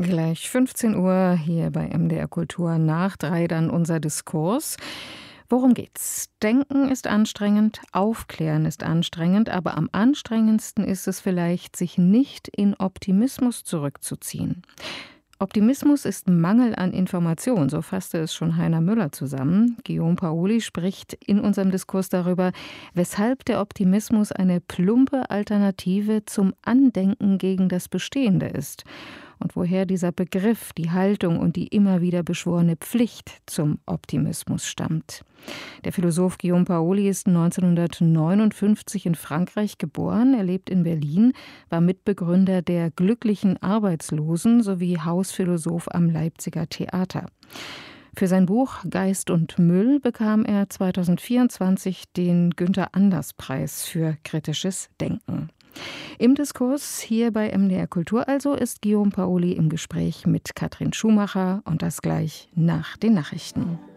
Gleich 15 Uhr hier bei MDR Kultur nach 3 dann unser Diskurs. Worum geht's? Denken ist anstrengend, Aufklären ist anstrengend, aber am anstrengendsten ist es vielleicht, sich nicht in Optimismus zurückzuziehen. Optimismus ist Mangel an Information, so fasste es schon Heiner Müller zusammen. Guillaume Paoli spricht in unserem Diskurs darüber, weshalb der Optimismus eine plumpe Alternative zum Andenken gegen das Bestehende ist. Und woher dieser Begriff, die Haltung und die immer wieder beschworene Pflicht zum Optimismus stammt. Der Philosoph Guillaume Paoli ist 1959 in Frankreich geboren. Er lebt in Berlin, war Mitbegründer der Glücklichen Arbeitslosen sowie Hausphilosoph am Leipziger Theater. Für sein Buch Geist und Müll bekam er 2024 den Günther-Anders-Preis für kritisches Denken. Im Diskurs hier bei MDR Kultur also ist Guillaume Paoli im Gespräch mit Katrin Schumacher und das gleich nach den Nachrichten.